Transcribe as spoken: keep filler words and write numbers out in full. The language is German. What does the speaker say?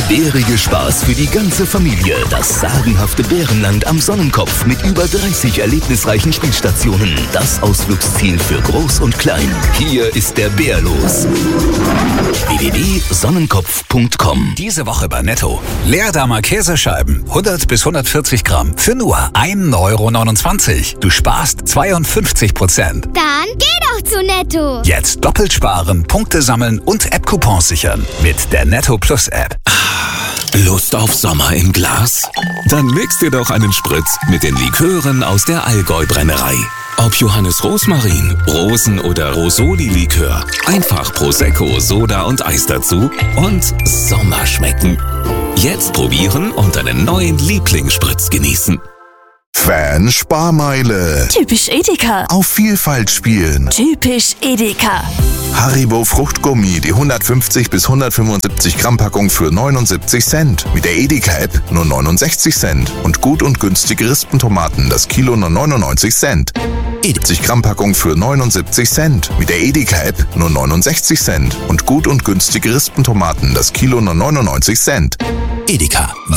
bärige Spaß für die ganze Familie. Das sagenhafte Bärenland am Sonnenkopf mit über dreißig erlebnisreichen Spielstationen. Das Ausflugsziel für Groß und Klein. Hier ist der Bär los. w w w punkt sonnenkopf punkt com. Diese Woche bei Netto. Leerdammer Käsescheiben, hundert bis hundertvierzig Gramm, für nur ein Euro neunundzwanzig. Du sparst zweiundfünfzig Prozent. Dann geh doch zu Netto. Jetzt doppelt sparen, Punkte sammeln und App-Coupons sichern. Mit der Netto Plus App. Lust auf Sommer im Glas? Dann mix dir doch einen Spritz mit den Likören aus der Allgäu-Brennerei. Ob Johannes Rosmarin, Rosen- oder Rosoli-Likör. Einfach Prosecco, Soda und Eis dazu und Sommer schmecken. Jetzt probieren und deinen neuen Lieblingsspritz genießen. Fan-Sparmeile. Typisch Edeka. Auf Vielfalt spielen. Typisch Edeka. Haribo Fruchtgummi, die hundertfünfzig bis hundertfünfundsiebzig Gramm Packung für neunundsiebzig Cent. Mit der Edeka-App nur neunundsechzig Cent. Und gut und günstige Rispentomaten, das Kilo nur neunundneunzig Cent. siebzig Gramm Packung für neunundsiebzig Cent. Mit der Edeka-App nur neunundsechzig Cent. Und gut und günstige Rispentomaten, das Kilo nur neunundneunzig Cent. Edeka.